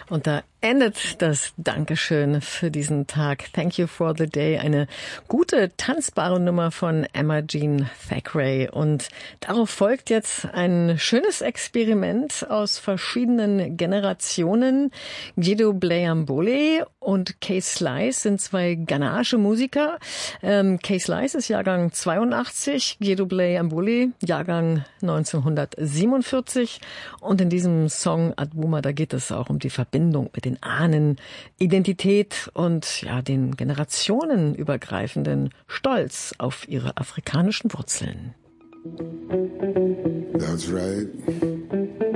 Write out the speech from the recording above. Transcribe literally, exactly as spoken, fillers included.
Und da endet das Dankeschön für diesen Tag. Thank you for the day. Eine gute, tanzbare Nummer von Emma Jean Thackeray. Und darauf folgt jetzt ein schönes Experiment aus verschiedenen Generationen. Guido Blayambole und Kay Slice sind zwei ghanaische Musiker. Ähm, Kay Slice ist Jahrgang zweiundachtzig, Guido Blayambole Jahrgang neunzehnhundertsiebenundvierzig. Und in diesem Song Adwuma, da geht es auch um die Verbindung mit den Ahnen, Identität und ja den generationenübergreifenden Stolz auf ihre afrikanischen Wurzeln. That's right.